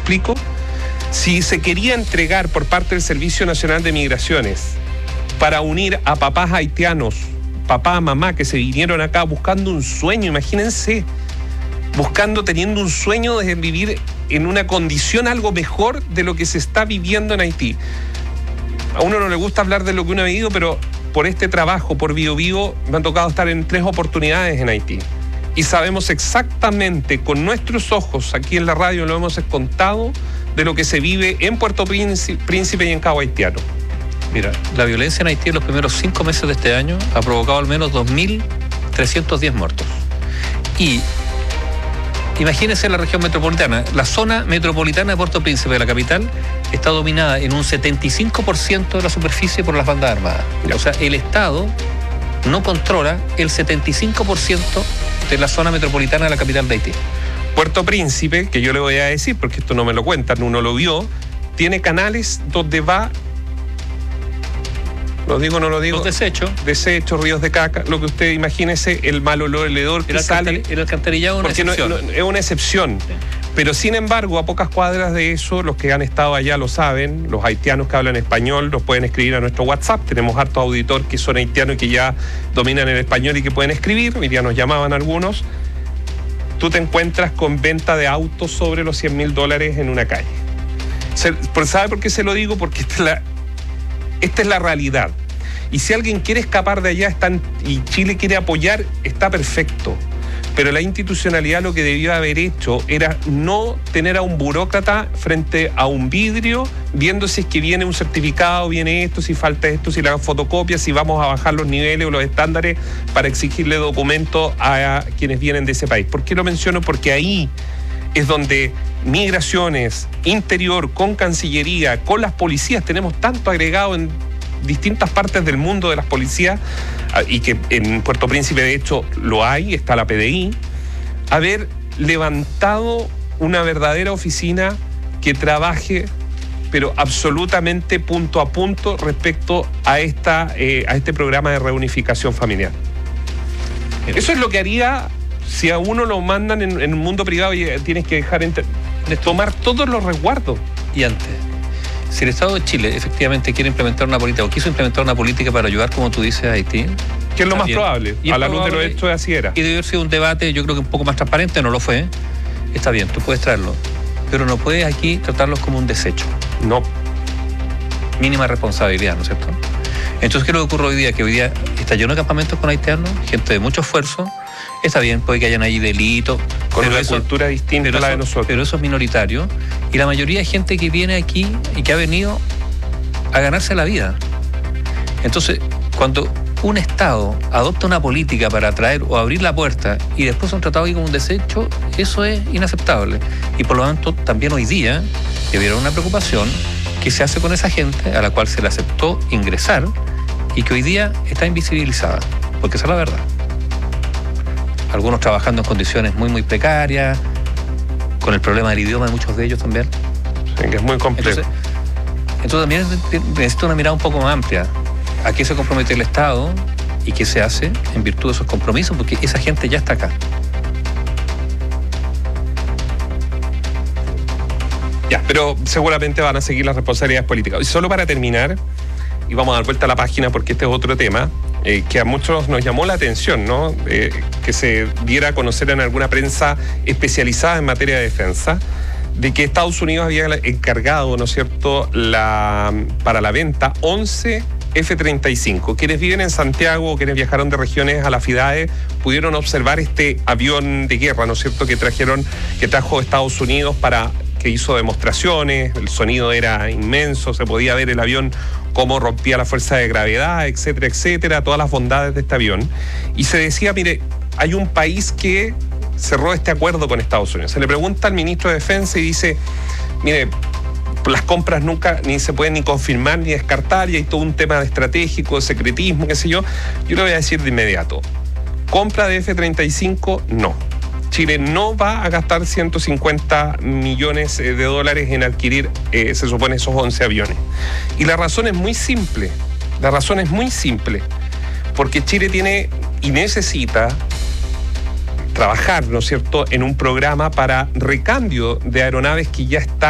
explico? Si se quería entregar por parte del Servicio Nacional de Migraciones para unir a papás haitianos, papá, mamá, que se vinieron acá buscando un sueño, imagínense, teniendo un sueño de vivir en una condición algo mejor de lo que se está viviendo en Haití. A uno no le gusta hablar de lo que uno ha vivido, pero por este trabajo, por Bio Vivo, me han tocado estar en 3 oportunidades en Haití. Y sabemos exactamente, con nuestros ojos, aquí en la radio lo hemos contado, de lo que se vive en Puerto Príncipe y en Cabo Haitiano. Mira, la violencia en Haití en los primeros 5 meses de este año ha provocado al menos 2.310 muertos. Y imagínense la región metropolitana. La zona metropolitana de Puerto Príncipe, de la capital, está dominada en un 75% de la superficie por las bandas armadas. O sea, el Estado no controla el 75% de la zona metropolitana de la capital de Haití. Puerto Príncipe, que yo le voy a decir, porque esto no me lo cuentan, uno lo vio, tiene canales donde va, lo digo o no lo digo, los desechos, ríos de caca, lo que usted imagínese, el mal olor que sale. El alcantarillado es una excepción. No, es una excepción. Sí. Pero sin embargo, a pocas cuadras de eso, los que han estado allá lo saben, los haitianos que hablan español nos pueden escribir a nuestro WhatsApp. Tenemos harto auditor que son haitianos y que ya dominan el español y que pueden escribir. Hoy día nos llamaban algunos. Tú te encuentras con venta de autos sobre los $100,000 en una calle. ¿Sabe por qué se lo digo? Porque esta es la realidad. Y si alguien quiere escapar de allá y Chile quiere apoyar, está perfecto. Pero la institucionalidad lo que debió haber hecho era no tener a un burócrata frente a un vidrio viendo si es que viene un certificado, viene esto, si falta esto, si le hagan fotocopias, si vamos a bajar los niveles o los estándares para exigirle documentos a quienes vienen de ese país. ¿Por qué lo menciono? Porque ahí es donde Migraciones, Interior, con Cancillería, con las policías, tenemos tanto agregado en distintas partes del mundo de las policías, y que en Puerto Príncipe de hecho lo hay, está la PDI, haber levantado una verdadera oficina que trabaje pero absolutamente punto a punto respecto a este programa de reunificación familiar. Eso es lo que haría si a uno lo mandan en el mundo privado y tienes que dejar de tomar todos los resguardos. Y antes, si el Estado de Chile efectivamente quiere implementar una política o quiso implementar una política para ayudar, como tú dices, a Haití, que es lo más probable, a la luz de los hechos, así era. Y debe haber sido un debate, yo creo que un poco más transparente, no lo fue. Está bien, tú puedes traerlo, pero no puedes aquí tratarlos como un desecho. No. Mínima responsabilidad, ¿no es cierto? Entonces, ¿qué es lo que ocurre hoy día? Que hoy día está lleno de campamentos con haitianos, gente de mucho esfuerzo. Está bien, puede que hayan ahí delitos. Con una cultura distinta a la de nosotros. Pero eso es minoritario. Y la mayoría de gente que viene aquí y que ha venido a ganarse la vida. Entonces, cuando un Estado adopta una política para atraer o abrir la puerta y después son tratados ahí como un desecho, eso es inaceptable. Y por lo tanto, también hoy día debe haber una preocupación que se hace con esa gente a la cual se le aceptó ingresar y que hoy día está invisibilizada. Porque esa es la verdad. Algunos trabajando en condiciones muy, muy precarias, con el problema del idioma de muchos de ellos también. Sí, que es muy complejo. Entonces también necesita una mirada un poco más amplia. ¿A qué se compromete el Estado y qué se hace en virtud de esos compromisos? Porque esa gente ya está acá. Ya, pero seguramente van a seguir las responsabilidades políticas. Y solo para terminar, y vamos a dar vuelta a la página porque este es otro tema, que a muchos nos llamó la atención, ¿no? Que se diera a conocer en alguna prensa especializada en materia de defensa, de que Estados Unidos había encargado, ¿no es cierto?, para la venta 11 F-35. Quienes viven en Santiago o quienes viajaron de regiones a la FIDAE pudieron observar este avión de guerra, ¿no es cierto?, que trajo Estados Unidos que hizo demostraciones. El sonido era inmenso, se podía ver el avión cómo rompía la fuerza de gravedad, etcétera, etcétera, todas las bondades de este avión. Y se decía, mire, hay un país que cerró este acuerdo con Estados Unidos. Se le pregunta al ministro de Defensa y dice, mire, las compras nunca ni se pueden ni confirmar ni descartar y hay todo un tema de estratégico, de secretismo, qué sé yo. Yo le voy a decir de inmediato, compra de F-35, no. Chile no va a gastar 150 millones de dólares en adquirir, se supone, esos 11 aviones. Y la razón es muy simple. Porque Chile tiene y necesita trabajar, ¿no es cierto?, en un programa para recambio de aeronaves que ya está